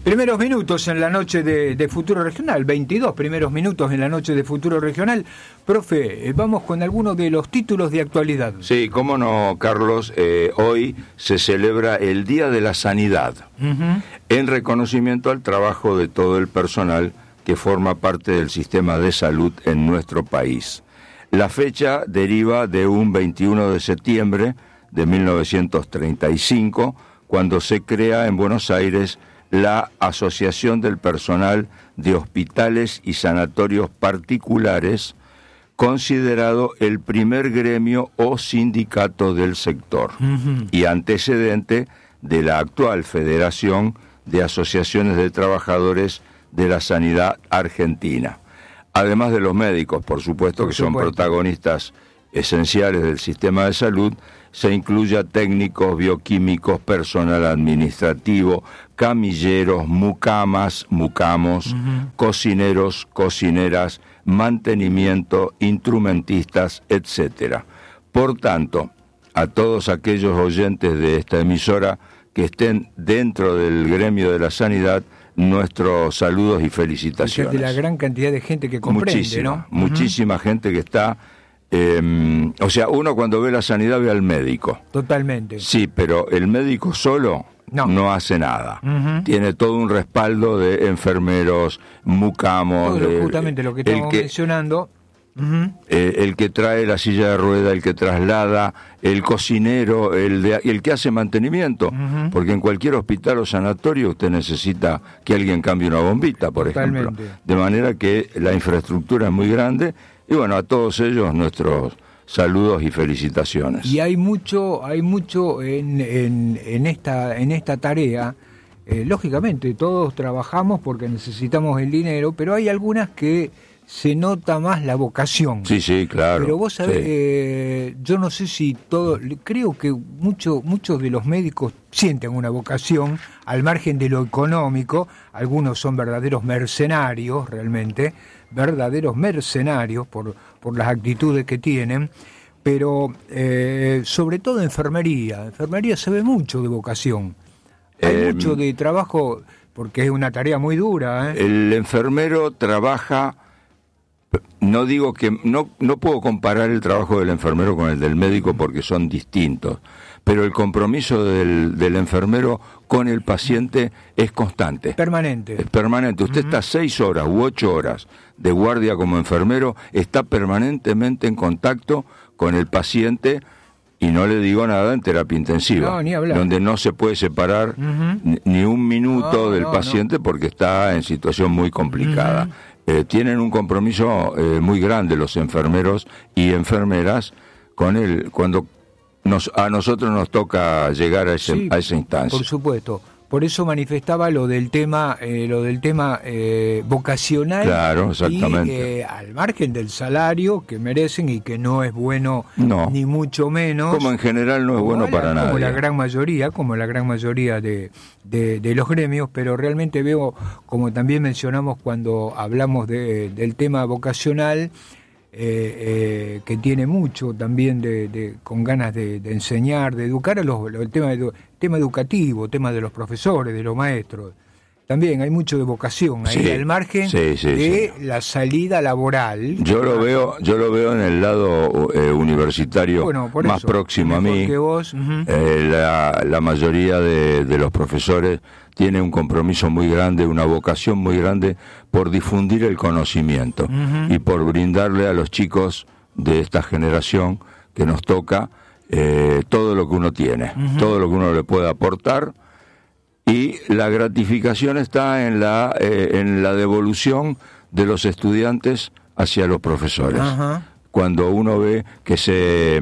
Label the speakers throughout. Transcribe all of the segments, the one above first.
Speaker 1: Primeros minutos en la noche de Futuro Regional, 22 primeros minutos en la noche de Futuro Regional. Profe, vamos con algunos de los títulos de actualidad.
Speaker 2: Sí, cómo no, Carlos. Hoy se celebra el Día de la Sanidad, en reconocimiento al trabajo de todo el personal que forma parte del sistema de salud en nuestro país. La fecha deriva de un 21 de septiembre de 1935, cuando se crea en Buenos Aires la Asociación del Personal de Hospitales y Sanatorios Particulares, considerado el primer gremio o sindicato del sector, y antecedente de la actual Federación de Asociaciones de Trabajadores de la Sanidad Argentina. Además de los médicos, por supuesto, que son protagonistas esenciales del sistema de salud, se incluye a técnicos, bioquímicos, personal administrativo, camilleros, mucamas, mucamos, cocineros, cocineras, mantenimiento, instrumentistas, etcétera. Por tanto, a todos aquellos oyentes de esta emisora que estén dentro del gremio de la sanidad, nuestros saludos y felicitaciones.
Speaker 1: De la gran cantidad de gente que comprende,
Speaker 2: muchísima,
Speaker 1: ¿no?
Speaker 2: Muchísima gente que está... o sea, uno cuando ve la sanidad ve al médico.
Speaker 1: Totalmente.
Speaker 2: Sí, pero el médico solo no hace nada. Tiene todo un respaldo de enfermeros, mucamos.
Speaker 1: Justamente lo que estamos mencionando.
Speaker 2: El que trae la silla de rueda, el que traslada, el cocinero, el que hace mantenimiento, porque en cualquier hospital o sanatorio usted necesita que alguien cambie una bombita, por ejemplo. De manera que la infraestructura es muy grande. Y bueno, a todos ellos nuestros saludos y felicitaciones.
Speaker 1: Y hay mucho en esta tarea. Lógicamente, todos trabajamos porque necesitamos el dinero, pero hay algunas que se nota más la vocación.
Speaker 2: Sí, claro.
Speaker 1: Pero vos sabés, yo no sé si creo que muchos de los médicos sienten una vocación al margen de lo económico. Algunos son verdaderos mercenarios, realmente, verdaderos mercenarios por las actitudes que tienen, pero sobre todo enfermería se ve mucho de vocación, hay mucho de trabajo, porque es una tarea muy dura.
Speaker 2: El enfermero trabaja, no digo que, no puedo comparar el trabajo del enfermero con el del médico porque son distintos, pero el compromiso del enfermero con el paciente es constante.
Speaker 1: Permanente.
Speaker 2: Es permanente. Usted está 6 horas u 8 horas de guardia como enfermero, está permanentemente en contacto con el paciente, y no le digo nada en terapia intensiva,
Speaker 1: ni hablar,
Speaker 2: donde no se puede separar ni un minuto del paciente porque está en situación muy complicada. Tienen un compromiso muy grande los enfermeros y enfermeras con él cuando a nosotros nos toca llegar a esa instancia.
Speaker 1: Por supuesto. Por eso manifestaba lo del tema vocacional.
Speaker 2: Claro, exactamente.
Speaker 1: Y al margen del salario que merecen y que no es bueno ni mucho menos.
Speaker 2: Como en general no es bueno para nadie.
Speaker 1: Como la gran mayoría de los gremios, pero realmente veo, como también mencionamos cuando hablamos del tema vocacional, que tiene mucho también con ganas de enseñar, de educar a el tema educativo, tema de los profesores, de los maestros. También hay mucho de vocación ahí al margen de la salida laboral.
Speaker 2: Yo lo veo en el lado universitario más próximo a mí.
Speaker 1: Que vos,
Speaker 2: la mayoría de los profesores tiene un compromiso muy grande, una vocación muy grande por difundir el conocimiento y por brindarle a los chicos de esta generación que nos toca todo lo que uno tiene, todo lo que uno le puede aportar, y la gratificación está en la devolución de los estudiantes hacia los profesores. Cuando uno ve que se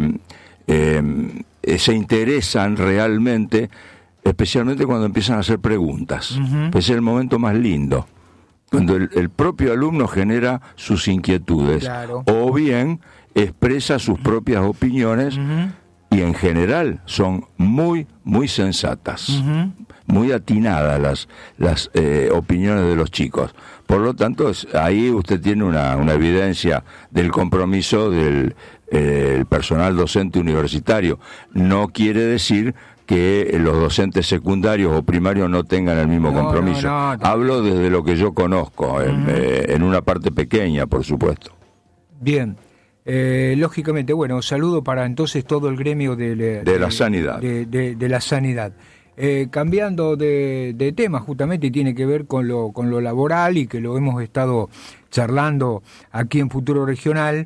Speaker 2: interesan realmente, especialmente cuando empiezan a hacer preguntas. Es el momento más lindo, cuando el propio alumno genera sus inquietudes, o bien expresa sus propias opiniones, y en general son muy, muy sensatas, muy atinadas las opiniones de los chicos. Por lo tanto, ahí usted tiene una evidencia del compromiso del personal docente universitario. No quiere decir que los docentes secundarios o primarios no tengan el mismo compromiso.
Speaker 1: No.
Speaker 2: Hablo desde lo que yo conozco, en una parte pequeña, por supuesto.
Speaker 1: Bien. Lógicamente, bueno, saludo para entonces todo el gremio de
Speaker 2: la sanidad.
Speaker 1: De la sanidad. Cambiando de tema, justamente, y tiene que ver con lo laboral, y que lo hemos estado charlando aquí en Futuro Regional,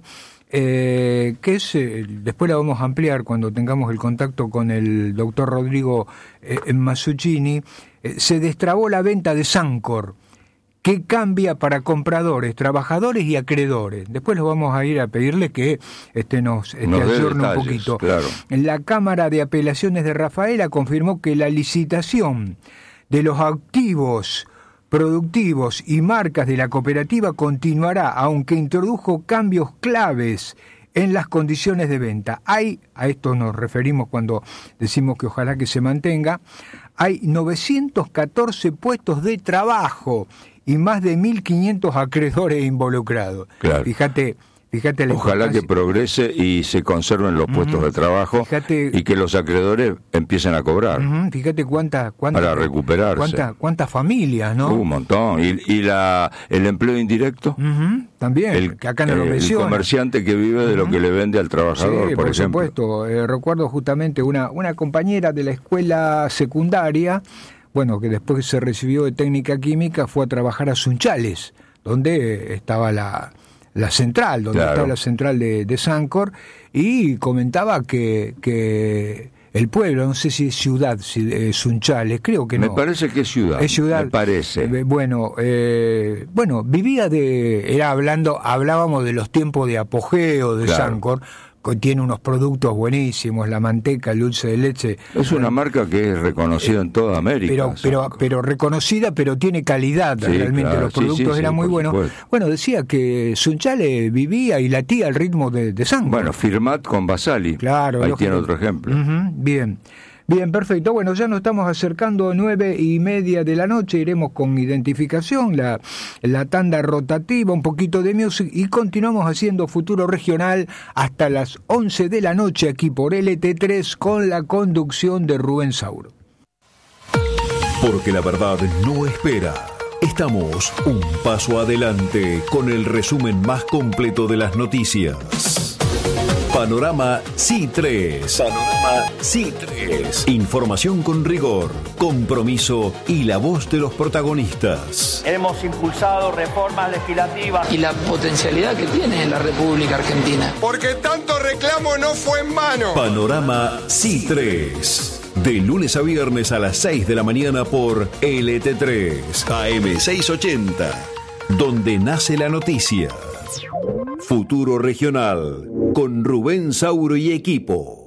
Speaker 1: que es, después la vamos a ampliar cuando tengamos el contacto con el doctor Rodrigo Mazzuccini. Se destrabó la venta de Sancor, que cambia para compradores, trabajadores y acreedores. Después los vamos a ir a pedirle que nos ayorne un poquito.
Speaker 2: Claro.
Speaker 1: La Cámara de Apelaciones de Rafaela confirmó que la licitación de los activos productivos y marcas de la cooperativa continuará, aunque introdujo cambios claves en las condiciones de venta. A esto nos referimos cuando decimos que ojalá que se mantenga, hay 914 puestos de trabajo y más de 1.500 acreedores involucrados.
Speaker 2: Claro.
Speaker 1: Fíjate la
Speaker 2: Ojalá que progrese y se conserven los puestos de trabajo, y que los acreedores empiecen a cobrar.
Speaker 1: Fíjate cuánta
Speaker 2: para recuperarse.
Speaker 1: Cuántas familias, ¿no?
Speaker 2: Un montón. Y el empleo indirecto.
Speaker 1: También, que acá no lo menciona.
Speaker 2: El comerciante que vive de lo que le vende al trabajador,
Speaker 1: sí,
Speaker 2: por ejemplo.
Speaker 1: Supuesto. Recuerdo justamente una compañera de la escuela secundaria, bueno, que después que se recibió de técnica química fue a trabajar a Sunchales, donde estaba la central, estaba la central de Sancor, y comentaba que el pueblo, no sé si es ciudad, Sunchales, creo que no.
Speaker 2: Me parece que es ciudad.
Speaker 1: Es ciudad.
Speaker 2: Me parece.
Speaker 1: Bueno, vivía hablábamos de los tiempos de apogeo de Sancor, que tiene unos productos buenísimos, la manteca, el dulce de leche.
Speaker 2: Es una marca que es reconocida en toda América.
Speaker 1: Pero reconocida, pero tiene calidad, realmente. Claro, los productos eran muy buenos. Bueno, decía que Sunchales vivía y latía al ritmo de Sancor.
Speaker 2: Bueno, Firmat con Basali.
Speaker 1: Claro.
Speaker 2: Ahí tiene otro ejemplo.
Speaker 1: Bien, perfecto. Bueno, ya nos estamos acercando a 9:30 de la noche. Iremos con identificación, la tanda rotativa, un poquito de music, y continuamos haciendo Futuro Regional hasta las 11 de la noche aquí por LT3 con la conducción de Rubén Sauro.
Speaker 3: Porque la verdad no espera. Estamos un paso adelante con el resumen más completo de las noticias. Panorama C3. Panorama C3. Información con rigor, compromiso y la voz de los protagonistas.
Speaker 4: Hemos impulsado reformas legislativas.
Speaker 5: Y la potencialidad que tiene la República Argentina.
Speaker 6: Porque tanto reclamo no fue en vano.
Speaker 3: Panorama C3. De lunes a viernes a las 6 de la mañana por LT3 AM 680. Donde nace la noticia. Futuro Regional con Rubén Sauro y equipo.